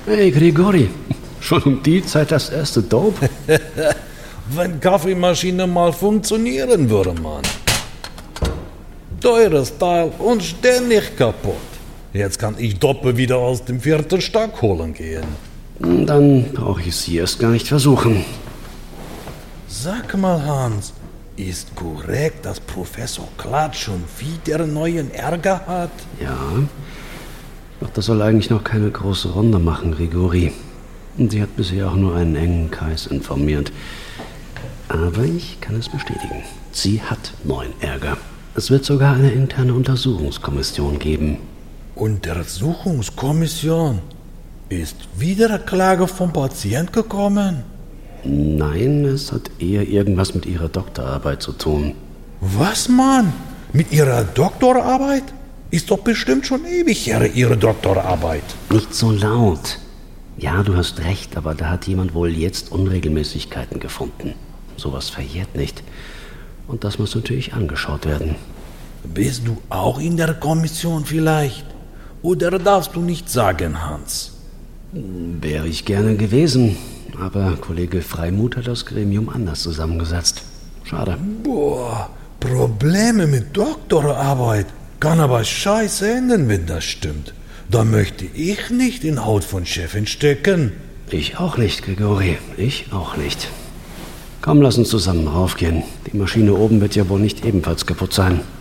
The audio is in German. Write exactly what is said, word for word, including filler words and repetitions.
Hey, Grigori, schon um die Zeit das erste Dope? Wenn Kaffeemaschine mal funktionieren würde, Mann. Teures Teil und ständig kaputt. Jetzt kann ich Doppe wieder aus dem vierten Stock holen gehen. Dann brauche ich sie erst gar nicht versuchen. Sag mal, Hans, ist korrekt, dass Professor Klatt schon wieder neuen Ärger hat? Ja, doch das soll eigentlich noch keine große Runde machen, Grigori. Und sie hat bisher auch nur einen engen Kreis informiert. Aber ich kann es bestätigen. Sie hat neuen Ärger. Es wird sogar eine interne Untersuchungskommission geben. Untersuchungskommission? Ist wieder eine Klage vom Patient gekommen? Nein, es hat eher irgendwas mit ihrer Doktorarbeit zu tun. Was, Mann? Mit ihrer Doktorarbeit? Ist doch bestimmt schon ewig her, ihre Doktorarbeit. Nicht so laut. Ja, du hast recht, aber da hat jemand wohl jetzt Unregelmäßigkeiten gefunden. Sowas verjährt nicht. Und das muss natürlich angeschaut werden. Bist du auch in der Kommission vielleicht? Oder darfst du nicht sagen, Hans? Wäre ich gerne gewesen, aber Kollege Freimuth hat das Gremium anders zusammengesetzt. Schade. Boah, Probleme mit Doktorarbeit. Kann aber scheiße enden, wenn das stimmt. Da möchte ich nicht in Haut von Chefin stecken. Ich auch nicht, Grigori. Ich auch nicht. Komm, lass uns zusammen raufgehen. Die Maschine oben wird ja wohl nicht ebenfalls kaputt sein.